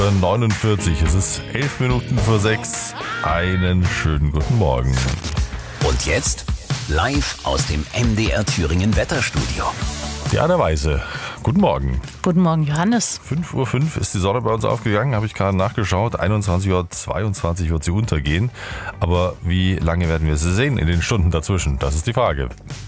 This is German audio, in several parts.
49. Es ist 11 Minuten vor 6. Einen schönen guten Morgen. Und jetzt live aus dem MDR Thüringen Wetterstudio. Diana Weise, guten Morgen. Guten Morgen, Johannes. 5:05 Uhr ist die Sonne bei uns aufgegangen, habe ich gerade nachgeschaut. 21:22 Uhr wird sie untergehen. Aber wie lange werden wir sie sehen in den Stunden dazwischen? Das ist die Frage.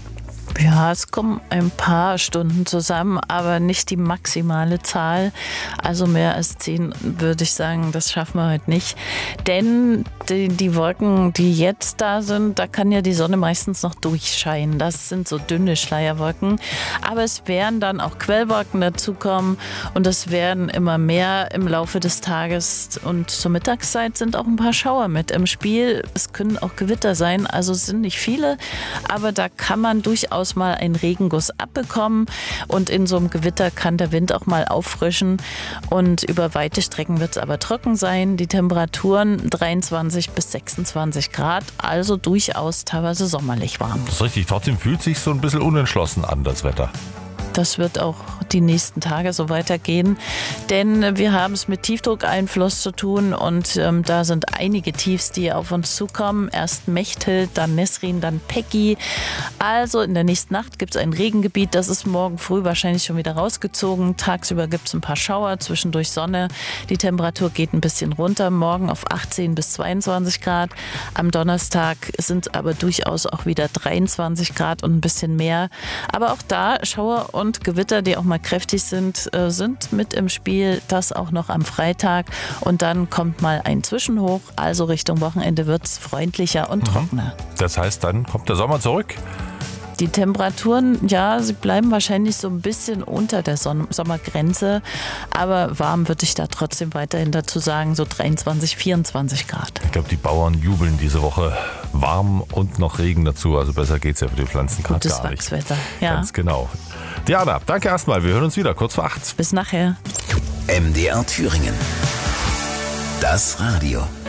Ja, es kommen ein paar Stunden zusammen, aber nicht die maximale Zahl. Also mehr als 10 würde ich sagen, das schaffen wir heute nicht. Denn die Wolken, die jetzt da sind, da kann ja die Sonne meistens noch durchscheinen. Das sind so dünne Schleierwolken. Aber es werden dann auch Quellwolken dazukommen und es werden immer mehr im Laufe des Tages. Und zur Mittagszeit sind auch ein paar Schauer mit im Spiel. Es können auch Gewitter sein, also es sind nicht viele, aber da kann man durchaus mal einen Regenguss abbekommen und in so einem Gewitter kann der Wind auch mal auffrischen und über weite Strecken wird es aber trocken sein. Die Temperaturen 23 bis 26 Grad, also durchaus teilweise sommerlich warm. Das ist richtig, trotzdem fühlt sich so ein bisschen unentschlossen an, das Wetter. Das wird auch die nächsten Tage so weitergehen, denn wir haben es mit Tiefdruckeinfluss zu tun und da sind einige Tiefs, die auf uns zukommen. Erst Mechthild, dann Nesrin, dann Peggy. Also in der nächsten Nacht gibt es ein Regengebiet, das ist morgen früh wahrscheinlich schon wieder rausgezogen. Tagsüber gibt es ein paar Schauer, zwischendurch Sonne. Die Temperatur geht ein bisschen runter, morgen auf 18 bis 22 Grad. Am Donnerstag sind aber durchaus auch wieder 23 Grad und ein bisschen mehr. Aber auch da Schauer und Gewitter, die auch mal kräftig sind, sind mit im Spiel. Das auch noch am Freitag. Und dann kommt mal ein Zwischenhoch. Also Richtung Wochenende wird es freundlicher und trockener. Das heißt, dann kommt der Sommer zurück. Die Temperaturen, ja, sie bleiben wahrscheinlich so ein bisschen unter der Sommergrenze. Aber warm würde ich da trotzdem weiterhin dazu sagen, so 23, 24 Grad. Ich glaube, die Bauern jubeln diese Woche. Warm und noch Regen dazu. Also besser geht es ja für die Pflanzen gerade gar nicht. Gutes Wachswetter, ja. Ganz genau. Diana, danke erstmal. Wir hören uns wieder kurz vor 8. Bis nachher. MDR Thüringen. Das Radio.